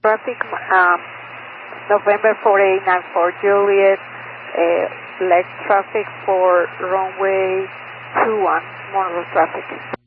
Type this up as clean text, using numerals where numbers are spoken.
traffic, November 4894 Juliet, left traffic for runway 21, Monroe traffic.